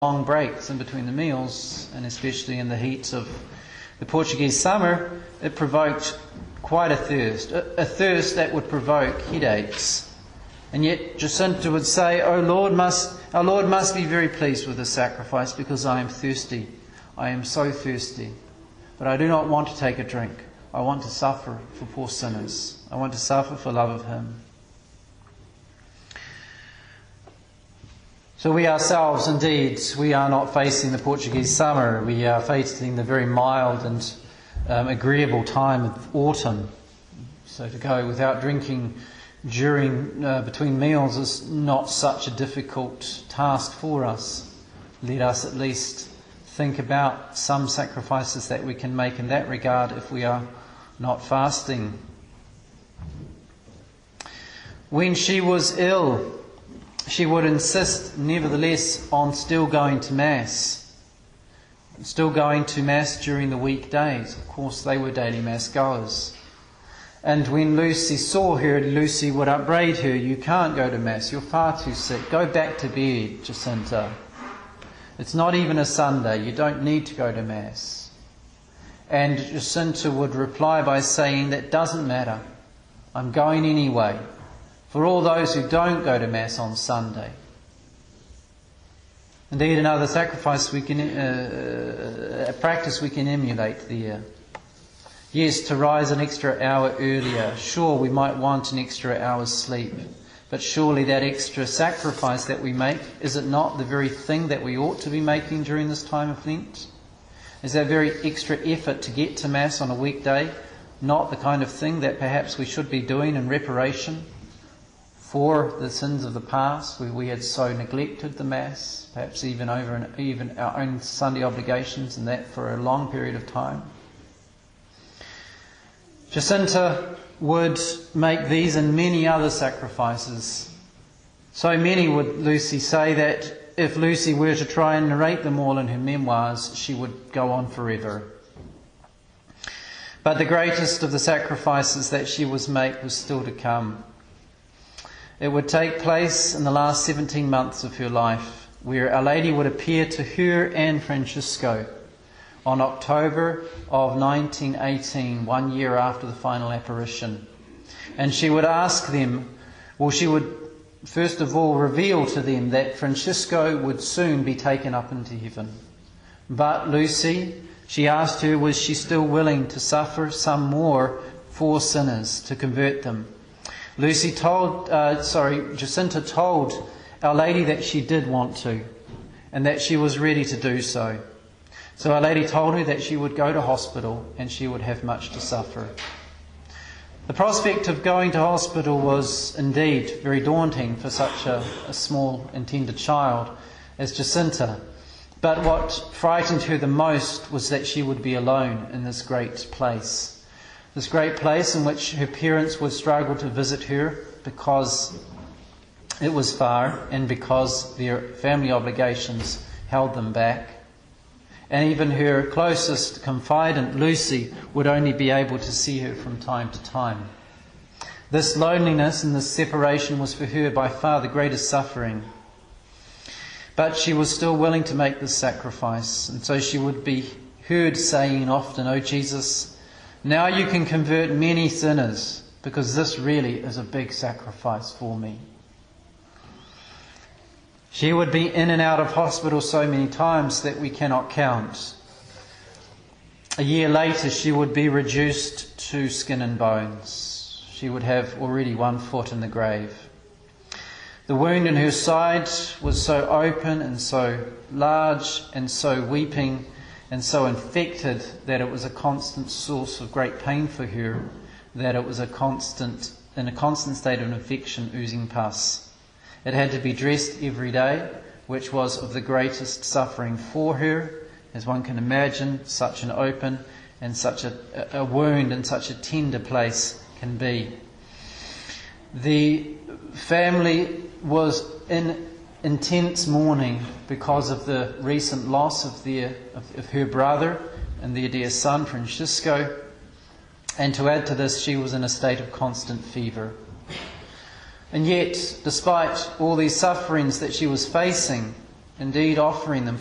long breaks in between the meals, and especially in the heat of the Portuguese summer, it provoked quite a thirst that would provoke headaches. And yet Jacinta would say, our Lord must be very pleased with this sacrifice, because I am thirsty. I am so thirsty. But I do not want to take a drink. I want to suffer for poor sinners. I want to suffer for love of Him. So we ourselves, indeed, we are not facing the Portuguese summer. We are facing the very mild and agreeable time of autumn. So to go without drinking between meals is not such a difficult task for us. Let us at least think about some sacrifices that we can make in that regard if we are not fasting. When she was ill, she would insist, nevertheless, on still going to Mass. Still going to Mass during the weekdays. Of course, they were daily Mass goers. And when Lucy saw her, Lucy would upbraid her, you can't go to Mass, you're far too sick. Go back to bed, Jacinta. It's not even a Sunday, you don't need to go to Mass. And Jacinta would reply by saying, that doesn't matter, I'm going anyway. For all those who don't go to Mass on Sunday. Indeed, another sacrifice a practice we can emulate there. Yes, to rise an extra hour earlier. Sure, we might want an extra hour's sleep. But surely that extra sacrifice that we make, is it not the very thing that we ought to be making during this time of Lent? Is that very extra effort to get to Mass on a weekday not the kind of thing that perhaps we should be doing in reparation for the sins of the past, where we had so neglected the Mass, perhaps even over even our own Sunday obligations, and that for a long period of time? Jacinta would make these and many other sacrifices. So many, would Lucy say, that if Lucy were to try and narrate them all in her memoirs, she would go on forever. But the greatest of the sacrifices that she would make was still to come. It would take place in the last 17 months of her life, where Our Lady would appear to her and Francisco on October of 1918, 1 year after the final apparition. And she would ask them, she would first of all reveal to them that Francisco would soon be taken up into heaven. But Lucy, she asked her, was she still willing to suffer some more for sinners, to convert them? Jacinta told Our Lady that she did want to, and that she was ready to do so. So Our Lady told her that she would go to hospital and she would have much to suffer. The prospect of going to hospital was indeed very daunting for such a small intended child as Jacinta. But what frightened her the most was that she would be alone in this great place. This great place in which her parents would struggle to visit her because it was far and because their family obligations held them back. And even her closest confidant, Lucy, would only be able to see her from time to time. This loneliness and this separation was for her by far the greatest suffering. But she was still willing to make this sacrifice. And so she would be heard saying often, "Oh Jesus, now you can convert many sinners, because this really is a big sacrifice for me." She would be in and out of hospital so many times that we cannot count. A year later, she would be reduced to skin and bones. She would have already 1 foot in the grave. The wound in her side was so open and so large and so weeping and so infected that it was a constant source of great pain for her, that it was in a constant state of infection, oozing pus. It had to be dressed every day, which was of the greatest suffering for her, as one can imagine, such an open and such a wound in such a tender place can be. The family was in intense mourning because of the recent loss of her brother and their dear son, Francisco. And to add to this, she was in a state of constant fever. And yet, despite all these sufferings that she was facing, indeed offering them